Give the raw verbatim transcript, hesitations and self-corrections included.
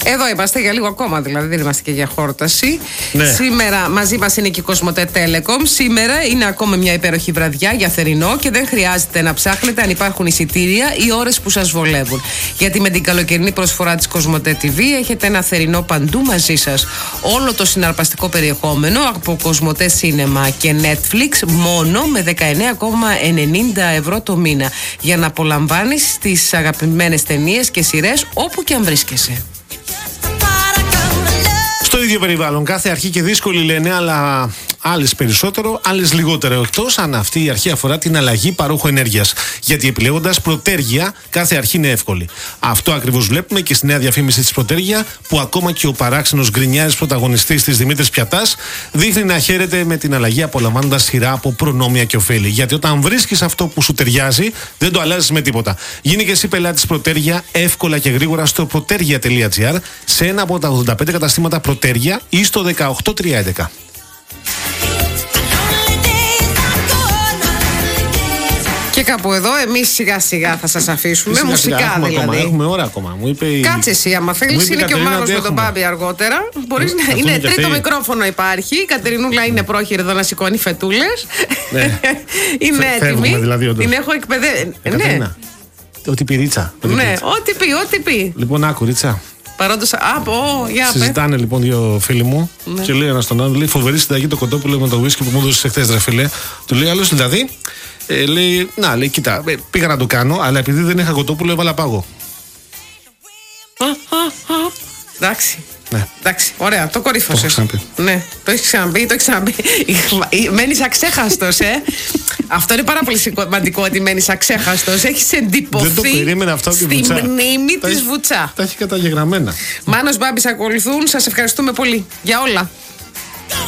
Εδώ είμαστε για λίγο ακόμα, δηλαδή δεν είμαστε και για χόρταση. Ναι. Σήμερα μαζί μας είναι και η Κοσμοτέ Telecom. Σήμερα είναι ακόμα μια υπέροχη βραδιά για θερινό και δεν χρειάζεται να ψάχνετε αν υπάρχουν εισιτήρια ή ώρες που σας βολεύουν. Γιατί με την καλοκαιρινή προσφορά της Κοσμοτέ τι βι έχετε ένα θερινό παντού μαζί σας. Όλο το συναρπαστικό περιεχόμενο από Κοσμοτέ Cinema και Netflix μόνο με δεκαεννέα κόμμα ενενήντα ευρώ το μήνα. Για να απολαμβάνεις τις αγαπημένες ταινίες και σειρές όπου και αν βρίσκεσαι. Στο ίδιο περιβάλλον, κάθε αρχή και δύσκολη λένε, αλλά άλλες περισσότερο, άλλες λιγότερο. Εκτός αν αυτή η αρχή αφορά την αλλαγή παρόχου ενέργειας. Γιατί επιλέγοντας Προτέργεια, κάθε αρχή είναι εύκολη. Αυτό ακριβώς βλέπουμε και στη νέα διαφήμιση της Προτέργεια, που ακόμα και ο παράξενος γκρινιάρης πρωταγωνιστής της Δημήτρης Πιατάς δείχνει να χαίρεται με την αλλαγή, απολαμβάνοντας σειρά από προνόμια και ωφέλη. Γιατί όταν βρίσκεις αυτό που σου ταιριάζει, δεν το αλλάζεις με τίποτα. Γίνε και εσύ πελάτης Προτέργεια εύκολα και γρήγορα στο προτέργεια τελεία τζι άρ, σε ένα από τα ογδόντα πέντε καταστήματα Προτέργεια ή στο δεκαοκτώ τριακόσια έντεκα. Και κάπου εδώ εμείς σιγά σιγά θα σας αφήσουμε. Σιγά, μουσικά σιγά, έχουμε δηλαδή. Ακόμα, έχουμε ώρα ακόμα. Μου είπε η... Κάτσε εσύ, άμα θέλεις. Είναι και ο Μάνος με τον Μπάμπη αργότερα. Μπορείς Ε, να... αυτό Είναι είναι και τρίτο αυτή. μικρόφωνο υπάρχει. Η Κατερινούλα είναι πρόχειρη εδώ να σηκώνει φετούλες. Ναι. Είναι Φε- φεύγουμε έτοιμη. δηλαδή, όντως. Την έχω εκπαιδεύσει. Ε, Ναι, Κατερίνα, Ό,τι πει Ρίτσα. ό,τι ναι, πει Ρίτσα. ό,τι πει, ό,τι πει. Λοιπόν, άκου Ρίτσα. Παρόντως. Α, πω, για πες. Συζητάνε λοιπόν δύο φίλοι μου Ναι. και λέει ένα στον άλλον: λέει, φοβερή συνταγή το κοτόπουλο με το whisky που μου έδωσε χθε, ρε φίλε. Του λέει άλλο δηλαδή. Ε, λέει, να, λέει, κοίτα, ε, πήγα να το κάνω, αλλά επειδή δεν είχα κοτόπουλο, έβαλα πάγο. Εντάξει. Ναι. Εντάξει, ωραία, το κορύφωσες. Το έχω ξαναπεί. Ναι, το έχεις ξαναπεί, το έχεις ξαναπεί. Μένεις αξέχαστος, ε. Αυτό είναι πάρα πολύ σημαντικό ότι μένεις αξέχαστος. Έχεις εντυπωθεί Δεν το περίμενα αυτό από τη στη Βουτσά. μνήμη Τα της έχει- Βουτσά. Τα έχει καταγεγραμμένα. Μάνος, Μπάμπης ακολουθούν. Σας ευχαριστούμε πολύ για όλα.